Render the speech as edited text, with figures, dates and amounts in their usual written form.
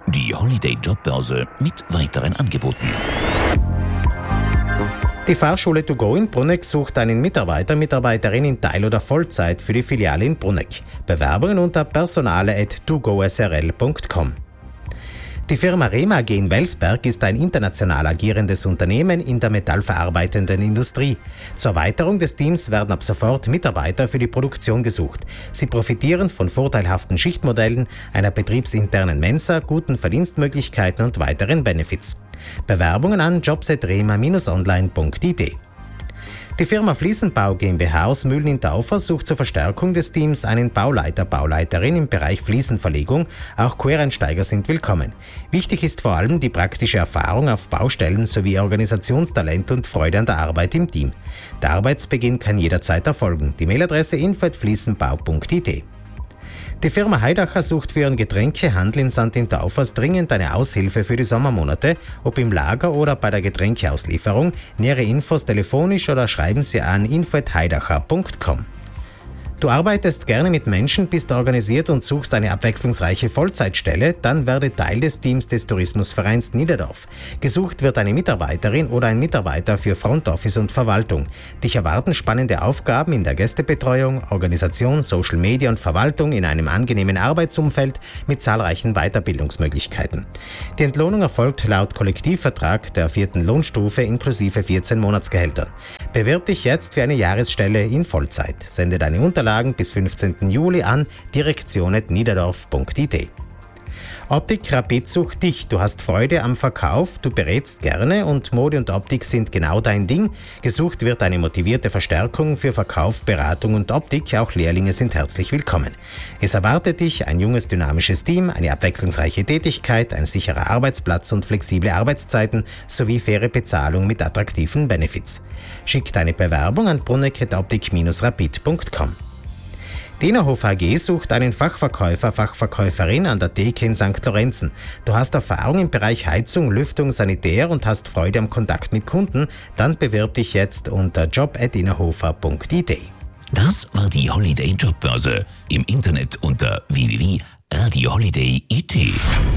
Die Holiday Jobbörse mit weiteren Angeboten. Die Fahrschule To Go in Bruneck sucht einen Mitarbeiterin in Teil- oder Vollzeit für die Filiale in Bruneck. Bewerbungen unter personale@togosrl.com. Die Firma Rema AG in Welsberg ist ein international agierendes Unternehmen in der metallverarbeitenden Industrie. Zur Erweiterung des Teams werden ab sofort Mitarbeiter für die Produktion gesucht. Sie profitieren von vorteilhaften Schichtmodellen, einer betriebsinternen Mensa, guten Verdienstmöglichkeiten und weiteren Benefits. Bewerbungen an jobs@rema-online.it. Die Firma Fliesenbau GmbH aus Mühlen in Taufer sucht zur Verstärkung des Teams einen Bauleiterin im Bereich Fliesenverlegung. Auch Quereinsteiger sind willkommen. Wichtig ist vor allem die praktische Erfahrung auf Baustellen sowie Organisationstalent und Freude an der Arbeit im Team. Der Arbeitsbeginn kann jederzeit erfolgen. Die Mailadresse info@fliesenbau.it. Die Firma Heidacher sucht für ihren Getränkehandel in St. Taufers dringend eine Aushilfe für die Sommermonate, ob im Lager oder bei der Getränkeauslieferung. Nähere Infos telefonisch oder schreiben Sie an info@heidacher.com. Du arbeitest gerne mit Menschen, bist organisiert und suchst eine abwechslungsreiche Vollzeitstelle, dann werde Teil des Teams des Tourismusvereins Niederdorf. Gesucht wird eine Mitarbeiterin oder ein Mitarbeiter für Front Office und Verwaltung. Dich erwarten spannende Aufgaben in der Gästebetreuung, Organisation, Social Media und Verwaltung in einem angenehmen Arbeitsumfeld mit zahlreichen Weiterbildungsmöglichkeiten. Die Entlohnung erfolgt laut Kollektivvertrag der 4. Lohnstufe inklusive 14 Monatsgehältern. Bewirb dich jetzt für eine Jahresstelle in Vollzeit. Sende deine Unterlagen bis 15. Juli an direktion@niederdorf.it. Optik Rapid sucht dich. Du hast Freude am Verkauf, du berätst gerne und Mode und Optik sind genau dein Ding. Gesucht wird eine motivierte Verstärkung für Verkauf, Beratung und Optik. Auch Lehrlinge sind herzlich willkommen. Es erwartet dich ein junges, dynamisches Team, eine abwechslungsreiche Tätigkeit, ein sicherer Arbeitsplatz und flexible Arbeitszeiten sowie faire Bezahlung mit attraktiven Benefits. Schick deine Bewerbung an bruneck@optik-rapid.com. Die Innerhof AG sucht einen Fachverkäuferin an der Theke in St. Lorenzen. Du hast Erfahrung im Bereich Heizung, Lüftung, Sanitär und hast Freude am Kontakt mit Kunden? Dann bewirb dich jetzt unter job@innerhofer.it. Das war die Holiday Jobbörse. Im Internet unter www.radioholiday.it.